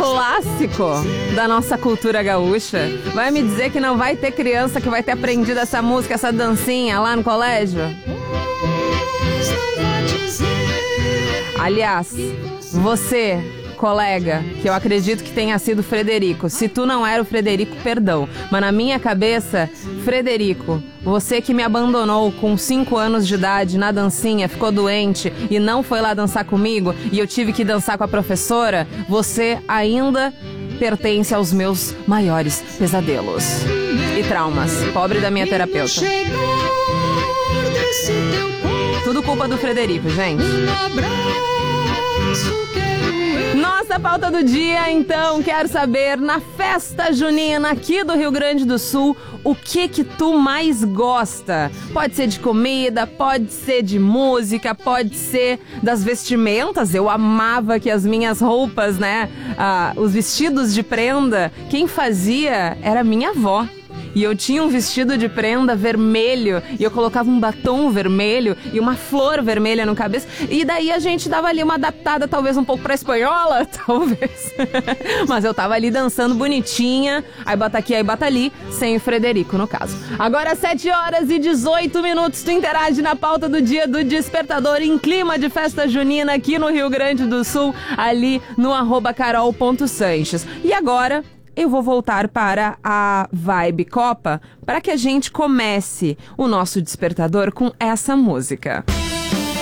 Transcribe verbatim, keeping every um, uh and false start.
clássico da nossa cultura gaúcha. Vai me dizer que não vai ter criança que vai ter aprendido essa música, essa dancinha lá no colégio? Aliás, você, colega, que eu acredito que tenha sido Frederico, se tu não era o Frederico, perdão, mas na minha cabeça, Frederico, você que me abandonou com cinco anos de idade na dancinha, ficou doente e não foi lá dançar comigo e eu tive que dançar com a professora, você ainda pertence aos meus maiores pesadelos e traumas. Pobre da minha terapeuta. Tudo culpa do Frederico, gente. Nossa pauta do dia, então, quero saber, na festa junina aqui do Rio Grande do Sul, o que que tu mais gosta? Pode ser de comida, pode ser de música, pode ser das vestimentas. Eu amava que as minhas roupas, né, ah, os vestidos de prenda, quem fazia era minha avó. E eu tinha um vestido de prenda vermelho, e eu colocava um batom vermelho e uma flor vermelha no cabeça. E daí a gente dava ali uma adaptada, talvez um pouco pra espanhola, talvez. Mas eu tava ali dançando bonitinha, aí bota aqui, aí bota ali, sem o Frederico, no caso. Agora sete horas e dezoito minutos, tu interage na pauta do dia do Despertador em clima de festa junina aqui no Rio Grande do Sul, ali no arroba carol ponto sanches. E agora eu vou voltar para a Vibe Copa para que a gente comece o nosso despertador com essa música.